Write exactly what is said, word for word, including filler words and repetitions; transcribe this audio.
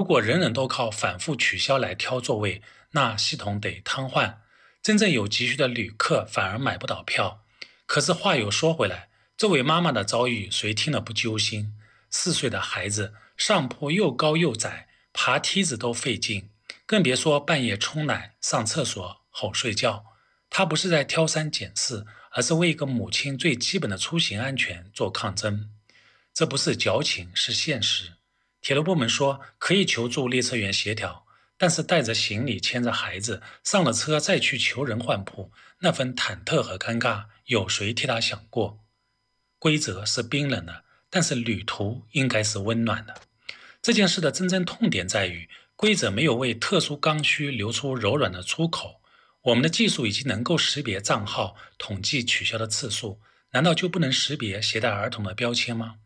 果人人都靠反复取消来挑座位，那系统得瘫痪，真正有急需的旅客反而买不到票。可是话又说回来，这位妈妈的遭遇谁听了不揪心？四岁的孩子上坡又高又窄，爬梯子都费劲，更别说半夜冲奶、上厕所、吼睡觉。她不是在挑三拣四，而是为一个母亲最基本的出行安全做抗争。这不是矫情，是现实。铁路部门说可以求助列车员协调，但是带着行李牵着孩子上了车再去求人换铺，那份忐忑和尴尬有谁替他想过？规则是冰冷的，但是旅途应该是温暖的。这件事的真正痛点在于，规则没有为特殊刚需留出柔软的出口。我们的技术已经能够识别账号，统计取消的次数，难道就不能识别携带儿童的标签吗？